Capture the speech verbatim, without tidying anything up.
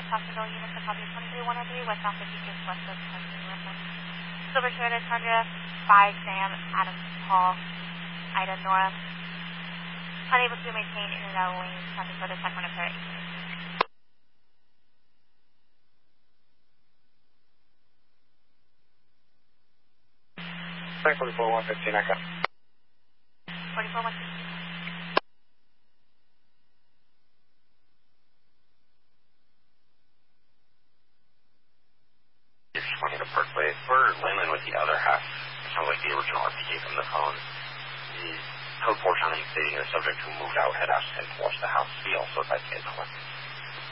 Hospital unit to copy twenty-three one oh three, westbound fifty-six, west of Hudson River. Silver Toyota Tundra, five Sam, Adam, Paul, Ida, Nora. Unable to maintain in and out of lane, traffic for the check one occur. forty-four one fifteen, I got. forty-four one fifteen. twenty to Parkway. For Leyland with the other half, it sounds like the original R P K from the phone. The code four sounding stating the subject who moved out had asked him to watch the house. He also advised to get the